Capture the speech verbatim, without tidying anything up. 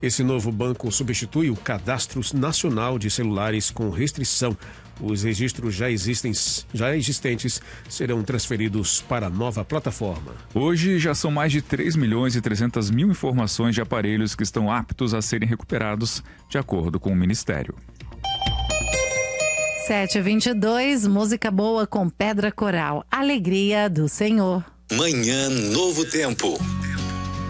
Esse novo banco substitui o Cadastro Nacional de Celulares com restrição. Os registros já, existem, já existentes serão transferidos para a nova plataforma. Hoje já são mais de três milhões e trezentas mil informações de aparelhos que estão aptos a serem recuperados, de acordo com o Ministério. sete e vinte e dois, música boa com Pedra Coral. Alegria do Senhor. Manhã Novo Tempo.